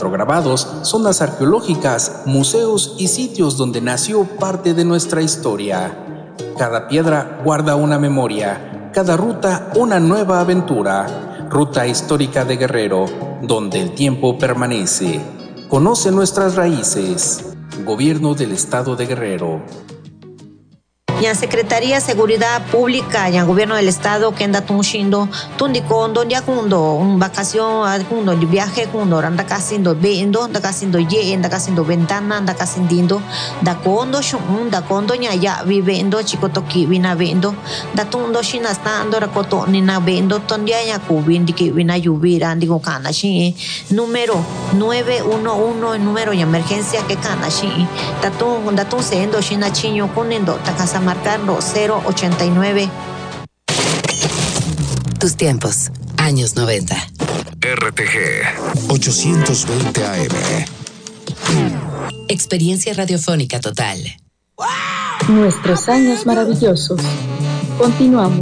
retrograbados, zonas arqueológicas, museos y sitios donde nació parte de nuestra historia. Cada piedra guarda una memoria, cada ruta una nueva aventura. Ruta histórica de Guerrero, donde el tiempo permanece. Conoce nuestras raíces. Gobierno del Estado de Guerrero. Ya Secretaría de Seguridad Pública, ya Gobierno del Estado, que anda tunchindo, tundikondo, ya kundo, vacación, kundo, viaje, kundo, anda casindo vendo, anda casindo ye, anda casindo ventana, anda casindindo, da kondo ya vivendo, chicotoki vina vendo, da tundo shinastando, rakoto nina vendo, tondia ya kubindi que vina lluvira, digo kanashi, número 911, el número de emergencia que kanashi, datun sendo, shinachiño, kunendo, takasa marcando 089. Tus tiempos, años 90. RTG 820 AM. Experiencia radiofónica total. Nuestros años maravillosos. Continuamos.